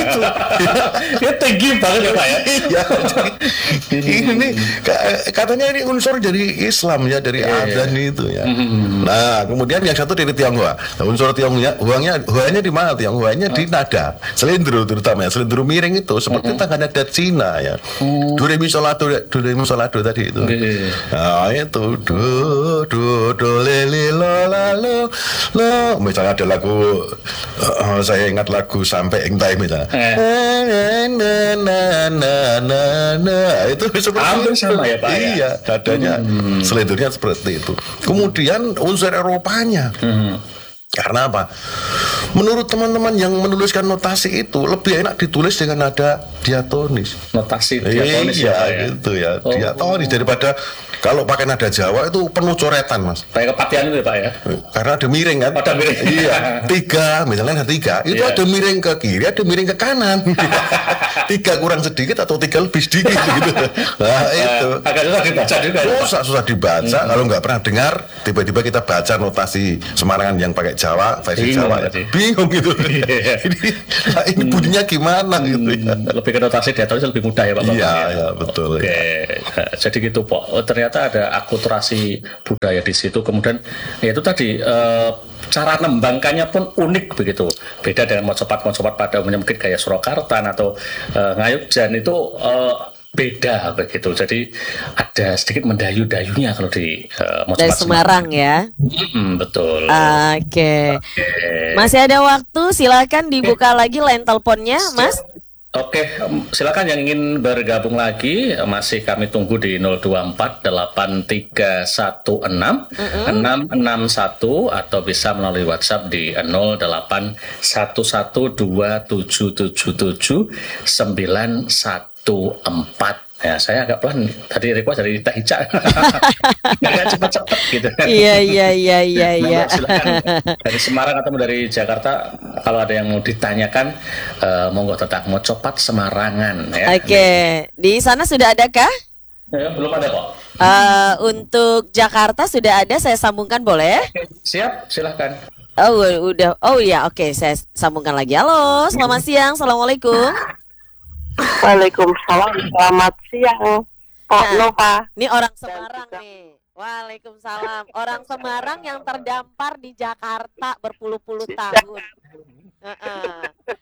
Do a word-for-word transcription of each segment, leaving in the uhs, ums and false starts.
itu. Ya tinggi banget ya Pak ya. Iya. Ini katanya ini unsur dari Islam ya, dari adzan itu ya. Nah, kemudian yang satu dari Tionghoa. Nah, unsur Tionghoa, huangnya, huangnya di mana? Tionghoanya di nada, selindro terutama ya, selindro miring itu seperti tangan nada Cina ya. Do re mi sol la do, do re mi sol la do tadi itu. Nah, itu do do do le le lo la lo lo. Misalnya ada lagu, uh, saya ingat lagu Sampai Ing Time misalnya. Na na na na na na, itu seperti hampir itu. sama ya Pak ya? Iya, dadanya hmm. selendurnya seperti itu. Kemudian unsur Eropanya. Hmm. Karena apa? Menurut teman-teman yang menuliskan notasi itu lebih enak ditulis dengan nada diatonis. Notasi diatonis iya, ya, ya? gitu ya. Oh. Diatonis daripada kalau pakai nada Jawa itu penuh coretan, Mas. Kayak kepatihan itu ya Pak ya? Karena ada miring kan? Ada miring. Iya. Tiga, misalnya ada tiga, itu yeah. ada miring ke kiri, ada miring ke kanan. Tiga kurang sedikit atau tiga lebih sedikit gitu. Nah itu. Agak susah dibaca juga. Susah susah dibaca. Hmm. Kalau nggak pernah dengar, tiba-tiba kita baca notasi Semarangan yang pakai Jawa, versi bingung, Jawa, ya. bingung gitu. ini, nah, ini bunyinya gimana hmm, gitu ya. Lebih ke notasi diatonis lebih mudah ya Pak. Iya, ya, betul. Oke, ya. Jadi gitu Pak. Oh, ternyata ada akulturasi budaya di situ. Kemudian ya itu tadi eh, cara nembangkannya pun unik begitu. Beda dengan mocopat-mocopat pada umumnya mungkin kayak Surakarta atau eh, Ngayogjan itu eh, beda begitu. Jadi ada sedikit mendayu-dayunya kalau di uh, mocopat dari Semarang, Semarang ya. Hmm, betul. Oke. Okay. Okay. Masih ada waktu, silakan dibuka lagi line teleponnya, Mas. Oke, silakan yang ingin bergabung lagi, masih kami tunggu di nol dua empat delapan tiga satu enam enam enam satu atau bisa melalui WhatsApp di nol delapan satu satu dua tujuh tujuh tujuh sembilan satu empat. Ya, saya agak pelan tadi request dari Teh Ica. Agak cepat-cepat gitu kan. Iya iya iya iya iya. Dari Semarang atau dari Jakarta kalau ada yang mau ditanyakan uh, monggo tetap mau copat Semarangan ya. Oke, okay. Di sana sudah adakah? Ya, belum ada kok. Uh, untuk Jakarta sudah ada, saya sambungkan boleh? Oke, siap, silahkan. Oh udah, oh iya oke okay. Saya sambungkan lagi. Halo, selamat siang, assalamualaikum. Waalaikumsalam, selamat siang Pak nah, Nova. Ini orang Semarang nih. Waalaikumsalam. Orang Semarang yang terdampar di Jakarta berpuluh-puluh tahun. Uh-uh.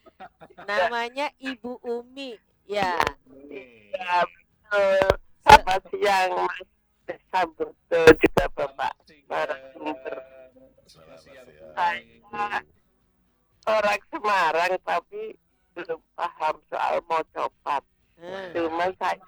Namanya Ibu Umi. Ya. Ya betul. Selamat siang Mas Sambut juga Bapak narasumber. Saya orang Semarang tapi belum paham soal mocopat. Hmm. Cuma saya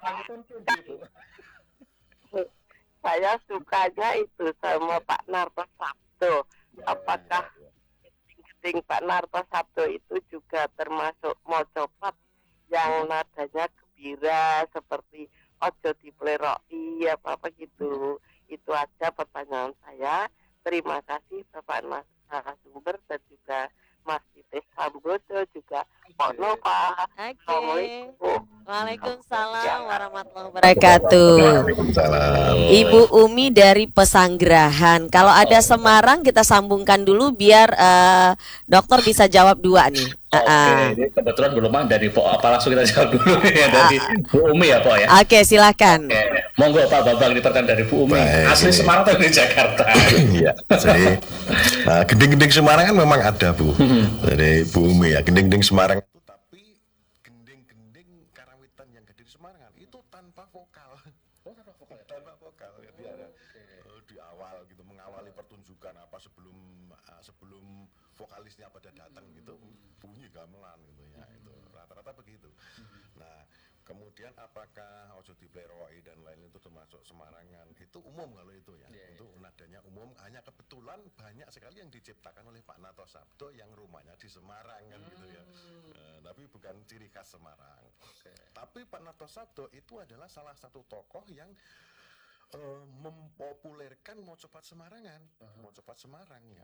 saya sukanya itu sama Pak Narto Sabdo. Apakah geding Pak Narto Sabdo itu juga termasuk mocopat yang nadanya gembira seperti ojo dipleroki apa apa gitu. Itu aja pertanyaan saya. Terima kasih Bapak narasumber dan juga Mas Titis Sambodo juga Pak Nova. Oke. Waalaikumsalam warahmatullahi wabarakatuh. Waalaikumsalam. Ibu Umi dari Pesanggerahan. Kalau ada Semarang kita sambungkan dulu biar uh, dokter bisa jawab dua nih. Oke, uh, ini kebetulan belum ada dari Po. Apa langsung kita jawab dulu ya dari uh, Bu Umi ya Po ya. Oke, silakan. Oke. Monggo Pak Babang ini pertanyaan dari Bu Umi. Baik. Asli Semarang atau di Jakarta? Iya. Jadi nah, gending-gending Semarang kan memang ada Bu. Dari Bu Umi ya, gending-gending Semarang itu, tapi gending-gending karawitan yang gede di Semarang itu tanpa vokal. Oh, tanpa vokal. Tanpa vokal. Jadi ada uh, di awal gitu mengawali pertunjukan apa sebelum uh, sebelum vokalisnya pada datang gitu bunyi gamelan gitu ya, itu rata-rata begitu. Nah, kemudian apakah ojo dipleroki dan lain itu termasuk Semarangan? Itu umum kalau itu ya. Yeah, itu nadanya umum, hanya kebetulan banyak sekali yang diciptakan oleh Pak Narto Sabdo yang rumahnya di Semarang kan hmm. gitu ya. Uh, tapi bukan ciri khas Semarang. Okay. Tapi Pak Narto Sabdo itu adalah salah satu tokoh yang uh, mempopulerkan mocopat Semarangan, uh-huh. mocopat Semarang ya.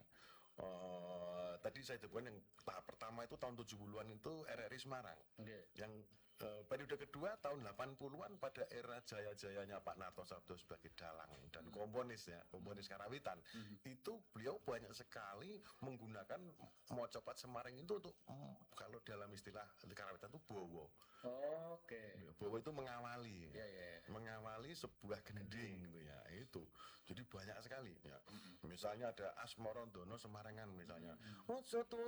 Uh, tadi saya sebutkan yang tahap pertama itu tahun tujuh puluhan itu R R I Semarang, okay. yang eh, periode kedua tahun delapan puluhan pada era jaya-jayanya Pak Narto Sabdo sebagai dalang dan komponis ya, komponis karawitan. Itu beliau banyak sekali menggunakan mocopat Semarang itu untuk mm, kalau dalam istilah karawitan itu bowo. Oke. Bowo itu mengawali, Ya, ya, ya. mengawali sebuah gending gitu ya. Itu. Jadi banyak sekali ya. Misalnya ada Asmorondono Semarangan misalnya. Oh, suatu